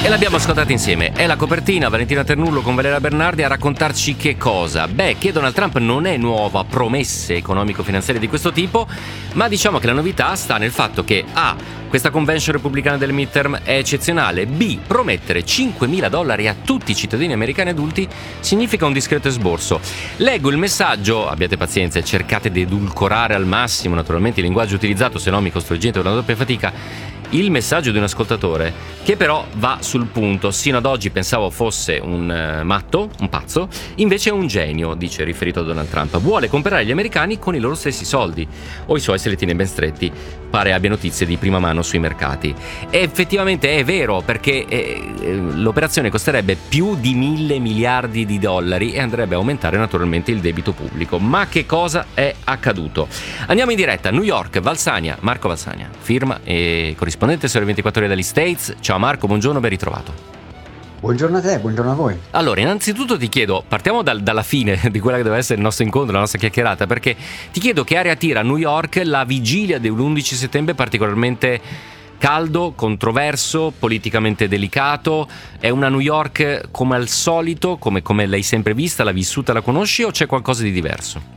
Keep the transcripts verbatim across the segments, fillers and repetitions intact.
E l'abbiamo ascoltata insieme. È la copertina, Valentina Ternullo con Valeria Bernardi a raccontarci che cosa? Beh, che Donald Trump non è nuova promesse economico-finanziarie di questo tipo, ma diciamo che la novità sta nel fatto che A. questa convention repubblicana del midterm è eccezionale, B. promettere cinquemila dollari a tutti i cittadini americani adulti significa un discreto esborso. Leggo il messaggio, abbiate pazienza e cercate di edulcorare al massimo naturalmente il linguaggio utilizzato, se no mi costringete a una doppia fatica. Il messaggio di un ascoltatore che però va sul punto. Sino ad oggi pensavo fosse un uh, matto, un pazzo, invece è un genio, dice riferito a Donald Trump. Vuole comprare gli americani con i loro stessi soldi, o i suoi se li tiene ben stretti. Pare abbia notizie di prima mano sui mercati. E effettivamente è vero, perché eh, l'operazione costerebbe più di mille miliardi di dollari e andrebbe a aumentare naturalmente il debito pubblico. Ma che cosa è accaduto? Andiamo in diretta a New York, Valsania, Marco Valsania, firma e corrispondente Sole ventiquattro Ore dagli States. Ciao Marco, buongiorno, ben ritrovato. Buongiorno a te, buongiorno a voi. Allora, innanzitutto ti chiedo, partiamo dal, dalla fine di quella che deve essere il nostro incontro, la nostra chiacchierata, perché ti chiedo che aria tira a New York la vigilia dell'undici settembre, particolarmente caldo, controverso, politicamente delicato. È una New York come al solito, come, come l'hai sempre vista, l'ha vissuta, la conosci, o c'è qualcosa di diverso?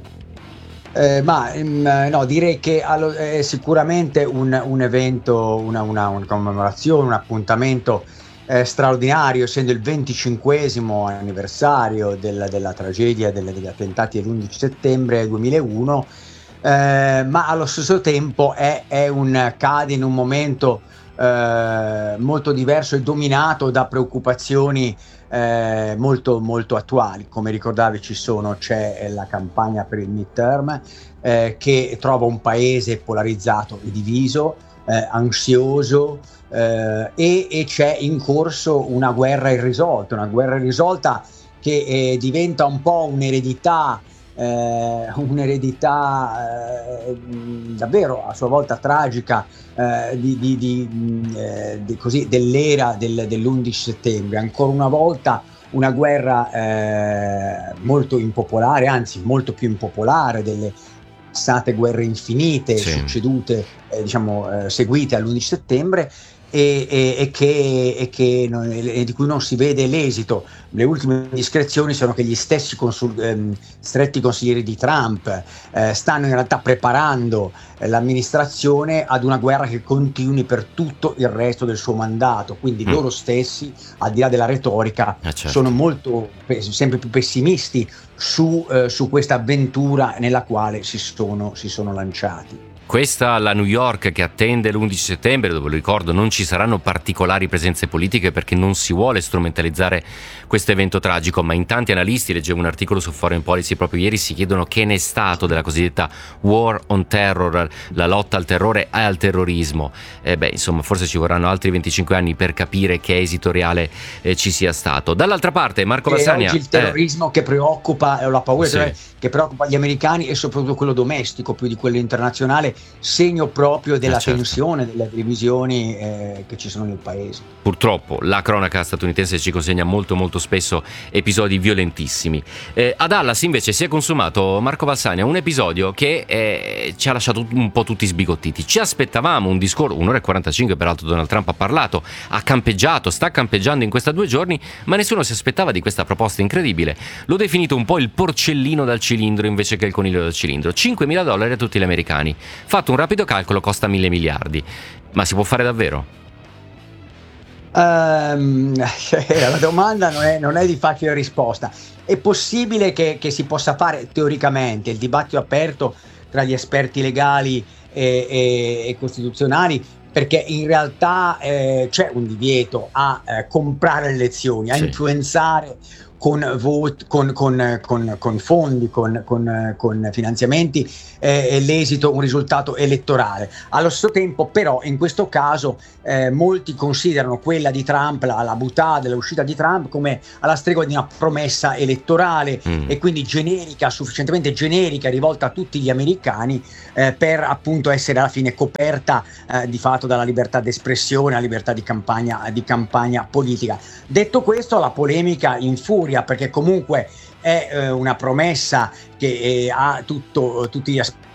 Eh, ma mh, no, direi che allo, è sicuramente un, un evento, una, una, una commemorazione, un appuntamento eh, straordinario, essendo il venticinquesimo anniversario della, della tragedia delle, degli attentati dell'undici settembre duemilauno, eh, ma allo stesso tempo è, è un, cade in un momento eh, molto diverso e dominato da preoccupazioni Eh, molto molto attuali. Come ricordavi, ci sono c'è la campagna per il midterm eh, che trova un paese polarizzato e diviso, eh, ansioso eh, e, e c'è in corso una guerra irrisolta, una guerra irrisolta che eh, diventa un po' un'eredità eh, un'eredità eh, davvero a sua volta tragica eh, di, di, di, eh, di così, dell'era del, dell'undici settembre. Ancora una volta una guerra eh, molto impopolare, anzi molto più impopolare delle passate guerre infinite sì. succedute, eh, diciamo, eh, seguite all'undici settembre. E, e, e, che, e, che non, e di cui non si vede l'esito. Le ultime indiscrezioni sono che gli stessi consul, ehm, stretti consiglieri di Trump eh, stanno in realtà preparando eh, l'amministrazione ad una guerra che continui per tutto il resto del suo mandato, quindi mm. loro stessi, al di là della retorica, eh certo. sono molto sempre più pessimisti su, eh, su questa avventura nella quale si sono, si sono lanciati. Questa la New York che attende l'undici settembre, dove, lo ricordo, non ci saranno particolari presenze politiche perché non si vuole strumentalizzare questo evento tragico, ma in tanti analisti, leggevo un articolo su Foreign Policy proprio ieri, si chiedono che ne è stato della cosiddetta War on Terror, la lotta al terrore e al terrorismo. Eh beh, insomma, forse ci vorranno altri venticinque anni per capire che esito reale eh, ci sia stato. Dall'altra parte, Marco Valsania... Oggi il terrorismo eh, che preoccupa, eh, la paura sì. cioè, che preoccupa gli americani è soprattutto quello domestico più di quello internazionale, segno proprio della eh certo. tensione, delle divisioni eh, che ci sono nel paese. Purtroppo la cronaca statunitense ci consegna molto molto spesso episodi violentissimi. Eh, a Dallas invece si è consumato, Marco Valsania, un episodio che eh, ci ha lasciato un po' tutti sbigottiti. Ci aspettavamo un discorso, un'ora e quarantacinque peraltro Donald Trump ha parlato, ha campeggiato, sta campeggiando in questi due giorni, ma nessuno si aspettava di questa proposta incredibile. L'ho definito un po' il porcellino dal cilindro invece che il coniglio dal cilindro. cinquemila dollari a tutti gli americani. Fatto un rapido calcolo, costa mille miliardi. Ma si può fare davvero? Um, la domanda non è, non è di facile risposta. È possibile che, che si possa fare teoricamente, il dibattito aperto tra gli esperti legali e, e, e costituzionali, perché in realtà eh, c'è un divieto a eh, comprare le elezioni, a sì. influenzare con, vot- con, con, con, con fondi, con, con, con finanziamenti eh, l'esito, un risultato elettorale. Allo stesso tempo però in questo caso eh, molti considerano quella di Trump, la, la boutade, l'uscita di Trump, come alla stregua di una promessa elettorale mm. e quindi generica, sufficientemente generica, rivolta a tutti gli americani eh, per appunto essere alla fine coperta eh, di fatto dalla libertà d'espressione, la libertà di campagna, di campagna politica. Detto questo, la polemica infuria, perché comunque è eh, una promessa che eh, ha tutto, tutti gli aspetti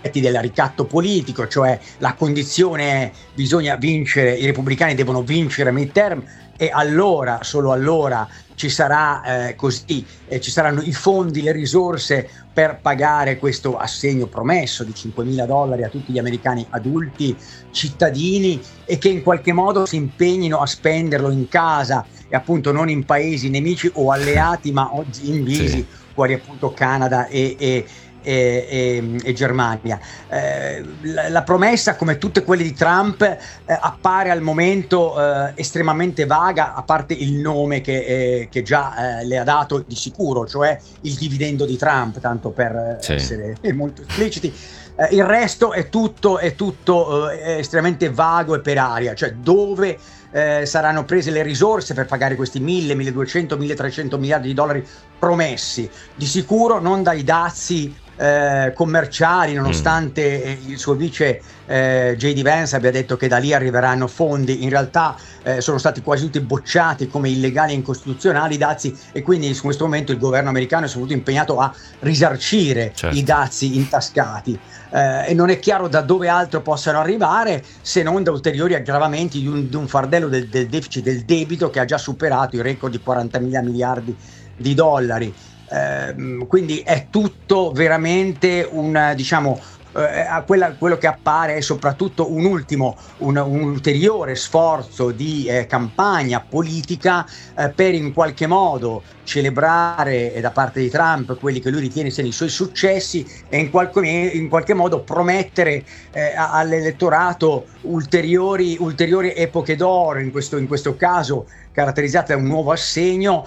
aspetti del ricatto politico, cioè la condizione è bisogna vincere, i repubblicani devono vincere midterm e allora, solo allora ci sarà eh, così, eh, ci saranno i fondi, le risorse per pagare questo assegno promesso di cinquemila dollari a tutti gli americani adulti, cittadini, e che in qualche modo si impegnino a spenderlo in casa e appunto non in paesi nemici o alleati, ma oggi invisi, sì, quali appunto Canada e, e E, e, e Germania. Eh, la, la promessa, come tutte quelle di Trump, eh, appare al momento eh, estremamente vaga, a parte il nome che, eh, che già eh, le ha dato di sicuro, cioè il dividendo di Trump, tanto per sì. essere molto espliciti. Eh, il resto è tutto, è tutto eh, estremamente vago e per aria, cioè dove Eh, saranno prese le risorse per pagare questi mille, milleduecento, milletrecento miliardi di dollari promessi. Di sicuro non dai dazi eh, commerciali, nonostante mm. il suo vice eh, J D Vance abbia detto che da lì arriveranno fondi. In realtà eh, sono stati quasi tutti bocciati come illegali e incostituzionali i dazi, e quindi in questo momento il governo americano è soprattutto impegnato a risarcire certo. i dazi intascati. Eh, e non è chiaro da dove altro possano arrivare se non da ulteriori aggravamenti di un, di un fardello del, del deficit del debito che ha già superato il record di quarantamila miliardi di dollari. Eh, quindi è tutto veramente un, diciamo, eh, quella, quello che appare è soprattutto un ultimo, un, un ulteriore sforzo di eh, campagna politica eh, per in qualche modo celebrare eh, da parte di Trump quelli che lui ritiene siano i suoi successi e in qualche, in qualche modo promettere eh, all'elettorato ulteriori, ulteriori epoche d'oro, in questo, in questo caso caratterizzata da un nuovo assegno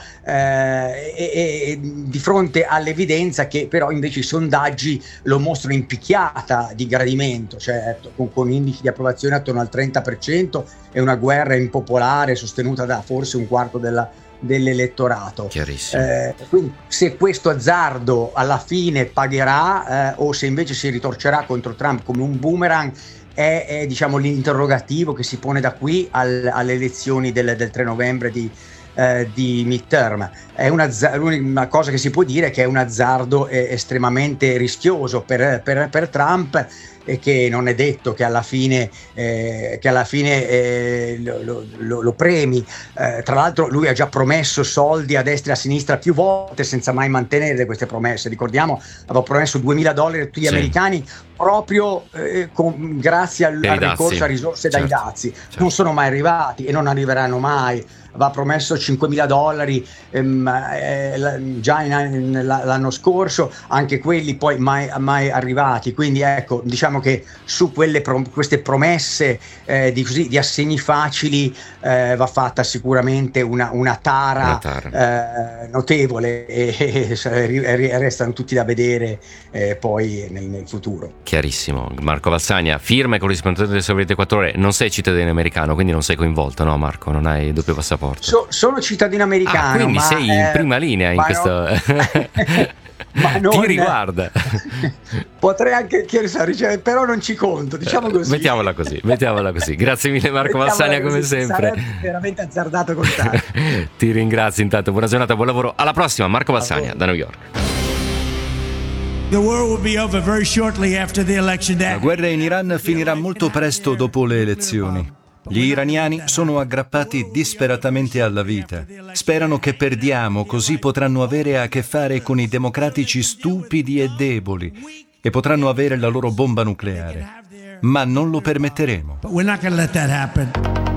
eh, e, e di fronte all'evidenza che però invece i sondaggi lo mostrano in picchiata di gradimento, cioè con, con indici di approvazione attorno al trenta per cento e una guerra impopolare sostenuta da forse un quarto della dell'elettorato. Chiarissimo. Eh, quindi se questo azzardo alla fine pagherà eh, o se invece si ritorcerà contro Trump come un boomerang è, è diciamo l'interrogativo che si pone da qui al, alle elezioni del, del tre novembre di, eh, di midterm. È una, una cosa che si può dire che è un azzardo eh, estremamente rischioso per, per, per Trump, e che non è detto che alla fine, eh, che alla fine eh, lo, lo, lo premi. Eh, tra l'altro lui ha già promesso soldi a destra e a sinistra più volte senza mai mantenere queste promesse. Ricordiamo, aveva promesso duemila dollari a tutti gli sì. americani proprio eh, con, grazie al, al ricorso a risorse certo. dai dazi. Certo. Non sono mai arrivati e non arriveranno mai. Aveva promesso cinquemila dollari ehm, eh, già in, in, l'anno scorso, anche quelli poi mai, mai arrivati. Quindi ecco, diciamo che su quelle pro, queste promesse eh, di, così, di assegni facili eh, va fatta sicuramente una, una tara, una tara. Eh, notevole e, e, e restano tutti da vedere eh, poi nel, nel futuro. Chiarissimo. Marco Valsagna, firma e corrispondente del Sole ventiquattro Ore. Non sei cittadino americano, quindi non sei coinvolto, no Marco? Non hai doppio passaporto? So, sono cittadino americano. Ah, quindi ma, sei in prima linea in questo. Non... ma non, ti riguarda. Potrei anche chiedere, però non ci conto, diciamo così. Mettiamola così, mettiamola così. Grazie mille Marco Valsagna come sempre. Sarebbe veramente azzardato contare. Ti ringrazio intanto, buona giornata, buon lavoro. Alla prossima, Marco Valsagna da New York. La guerra in Iran finirà molto presto dopo le elezioni. Gli iraniani sono aggrappati disperatamente alla vita. Sperano che perdiamo, così potranno avere a che fare con i democratici stupidi e deboli e potranno avere la loro bomba nucleare. Ma non lo permetteremo.